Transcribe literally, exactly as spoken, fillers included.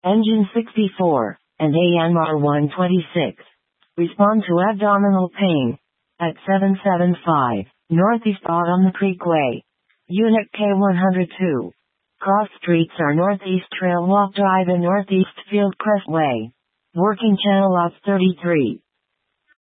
Engine sixty-four, and A M R one twenty-six. Respond to abdominal pain. At seven seven five, Northeast Autumn Creek Way. Unit K one oh two. Cross streets are Northeast Trail Walk Drive and Northeast Field Crest Way. Working channel off thirty-three.